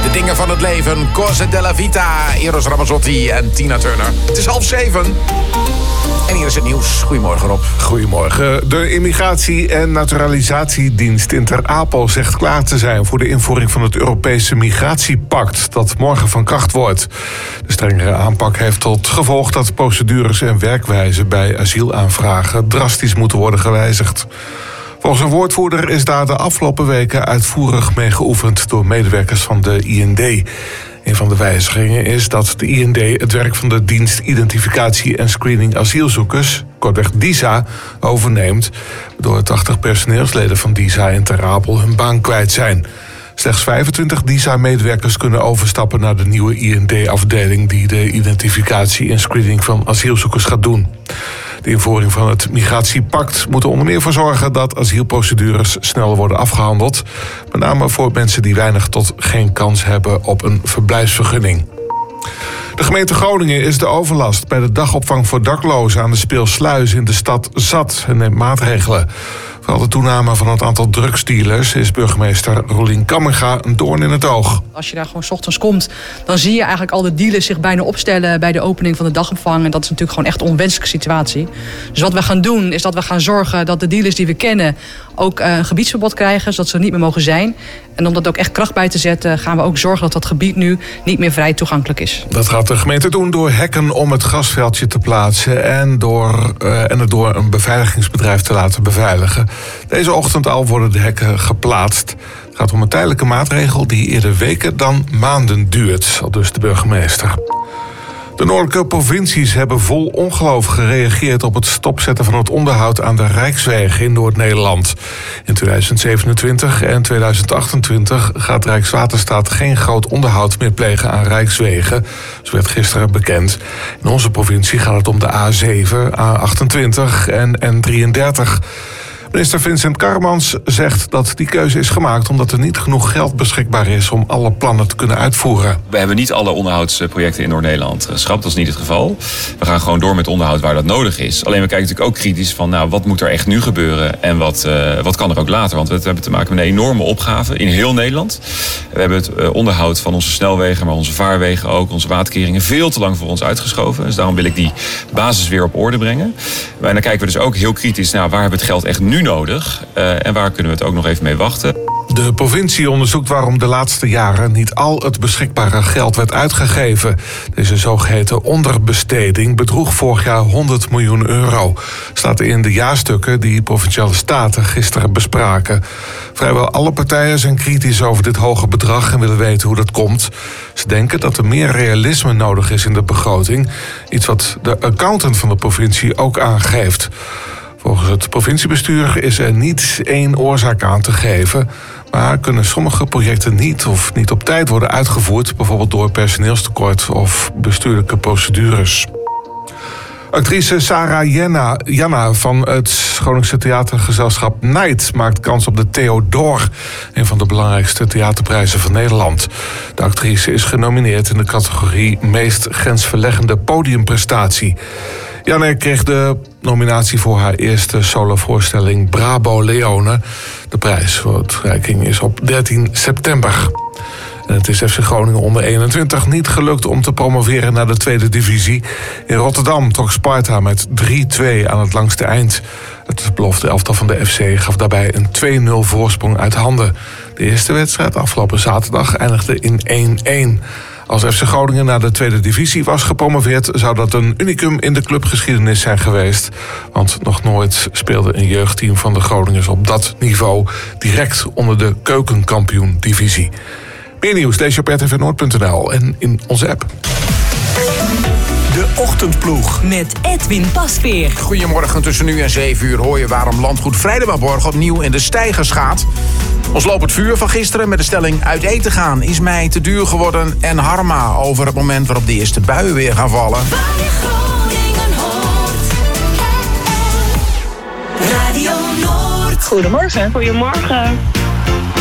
De dingen van het leven. Cose della vita. Eros Ramazzotti en Tina Turner. Het is 6:30. En hier is het nieuws. Goedemorgen, Rob. Goedemorgen. De Immigratie- en Naturalisatiedienst in Ter Apel zegt klaar te zijn voor de invoering van het Europese Migratiepact, dat morgen van kracht wordt. De strengere aanpak heeft tot gevolg dat procedures en werkwijzen bij asielaanvragen drastisch moeten worden gewijzigd. Volgens een woordvoerder is daar de afgelopen weken uitvoerig mee geoefend door medewerkers van de IND. Een van de wijzigingen is dat de IND het werk van de dienst Identificatie en Screening Asielzoekers, kortweg DISA, overneemt, waardoor 80 personeelsleden van DISA in Ter Apel hun baan kwijt zijn. Slechts 25 DISA-medewerkers kunnen overstappen naar de nieuwe IND-afdeling die de identificatie en screening van asielzoekers gaat doen. De invoering van het Migratiepact moet er onder meer voor zorgen dat asielprocedures sneller worden afgehandeld. Met name voor mensen die weinig tot geen kans hebben op een verblijfsvergunning. De gemeente Groningen is de overlast bij de dagopvang voor daklozen aan de Speelsluis in de stad zat en neemt maatregelen. Vooral de toename van het aantal drugsdealers is burgemeester Roelien Kamminga een doorn in het oog. Als je daar gewoon 's ochtends komt, dan zie je eigenlijk al de dealers zich bijna opstellen bij de opening van de dagopvang. En dat is natuurlijk gewoon echt een onwenselijke situatie. Dus wat we gaan doen, is dat we gaan zorgen dat de dealers die we kennen ook een gebiedsverbod krijgen, zodat ze er niet meer mogen zijn. En om dat ook echt kracht bij te zetten, gaan we ook zorgen dat dat gebied nu niet meer vrij toegankelijk is. Dat gaat de gemeente doen door hekken om het grasveldje te plaatsen en het door een beveiligingsbedrijf te laten beveiligen. Deze ochtend al worden de hekken geplaatst. Het gaat om een tijdelijke maatregel die eerder weken dan maanden duurt, aldus de burgemeester. De noordelijke provincies hebben vol ongeloof gereageerd op het stopzetten van het onderhoud aan de Rijkswegen in Noord-Nederland. In 2027 en 2028 gaat Rijkswaterstaat geen groot onderhoud meer plegen aan Rijkswegen. Zo werd gisteren bekend. In onze provincie gaat het om de A7, A28 en N33. Minister Vincent Karremans zegt dat die keuze is gemaakt omdat er niet genoeg geld beschikbaar is om alle plannen te kunnen uitvoeren. We hebben niet alle onderhoudsprojecten in Noord-Nederland geschrapt, dat is niet het geval. We gaan gewoon door met onderhoud waar dat nodig is. Alleen we kijken natuurlijk ook kritisch van wat moet er echt nu gebeuren en wat kan er ook later. Want we hebben te maken met een enorme opgave in heel Nederland. We hebben het onderhoud van onze snelwegen, maar onze vaarwegen ook, onze waterkeringen veel te lang voor ons uitgeschoven. Dus daarom wil ik die basis weer op orde brengen. En dan kijken we dus ook heel kritisch naar waar hebben we het geld echt nu nodig en waar kunnen we het ook nog even mee wachten. De provincie onderzoekt waarom de laatste jaren niet al het beschikbare geld werd uitgegeven. Deze zogeheten onderbesteding bedroeg vorig jaar 100 miljoen euro. Staat in de jaarstukken die provinciale staten gisteren bespraken. Vrijwel alle partijen zijn kritisch over dit hoge bedrag en willen weten hoe dat komt. Ze denken dat er meer realisme nodig is in de begroting. Iets wat de accountant van de provincie ook aangeeft. Volgens het provinciebestuur is er niet één oorzaak aan te geven, maar kunnen sommige projecten niet op tijd worden uitgevoerd, bijvoorbeeld door personeelstekort of bestuurlijke procedures. Actrice Sarah Janna van het Groningse theatergezelschap Night maakt kans op de Theodor, een van de belangrijkste theaterprijzen van Nederland. De actrice is genomineerd in de categorie meest grensverleggende podiumprestatie. Janne kreeg de nominatie voor haar eerste solovoorstelling Brabo Leone. De prijs voor de uitreiking is op 13 september. En het is FC Groningen onder 21 niet gelukt om te promoveren naar de tweede divisie. In Rotterdam trok Sparta met 3-2 aan het langste eind. Het belofte elftal van de FC gaf daarbij een 2-0 voorsprong uit handen. De eerste wedstrijd afgelopen zaterdag eindigde in 1-1. Als FC Groningen naar de tweede divisie was gepromoveerd, zou dat een unicum in de clubgeschiedenis zijn geweest. Want nog nooit speelde een jeugdteam van de Groningers op dat niveau direct onder de keukenkampioen-divisie. Meer nieuws lees je op rtvnoord.nl en in onze app. De Ochtendploeg met Edwin Pasveer. Goedemorgen, tussen nu en 7 uur hoor je waarom landgoed Vrijdenborg opnieuw in de steigers gaat. Ons lopend vuur van gisteren met de stelling uit eten gaan is mij te duur geworden. En Harma over het moment waarop de eerste buien weer gaan vallen. Radio Noord. Goedemorgen. Goedemorgen.